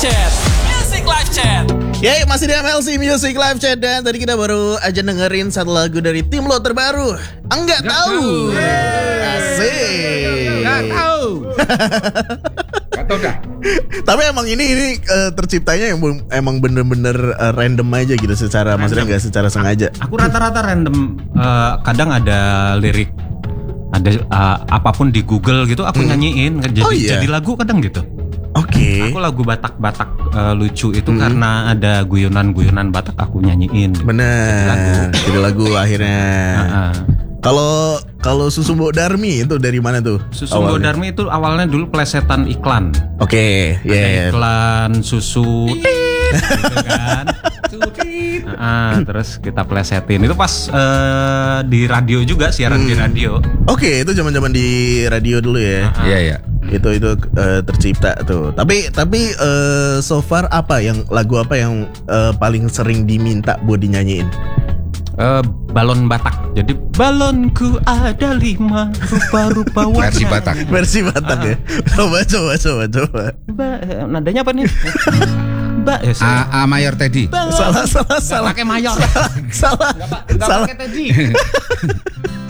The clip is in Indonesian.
Chat. Music Live Chat. Ya, masih di MLC Music Live Chat. Dan tadi kita baru aja dengerin satu lagu dari tim lo terbaru, Enggak Tahu. Asik. Enggak tahu. Enggak tahu dah. Tapi emang ini terciptanya yang emang bener-bener random aja gitu, secara maksudnya nggak secara sengaja. Aku rata-rata random. Kadang ada lirik, ada apapun di Google gitu aku nyanyiin. Jadi lagu kadang gitu. Oke. Aku lagu Batak-Batak lucu itu karena ada guyonan-guyonan Batak aku nyanyiin. Bener. Jadi lagu akhirnya. Kalau Susu Mbok Darmi itu dari mana tuh? Susu Mbok Darmi itu awalnya dulu plesetan iklan. Oke, Iklan susu gitu kan. Terus kita plesetin. Itu pas di radio juga, siaran di radio. Oke, itu zaman-zaman di radio dulu ya. Iya. Itu tercipta tuh. Tapi so far lagu apa yang paling sering diminta buat dinyanyiin? Balon Batak. Jadi balonku ada 5 rupa-rupa warna. Versi Batak ya. Coba. Nadanya apa nih? A mayor Teddy. Salah. Pakai mayor. Salah. Enggak pakai Teddy.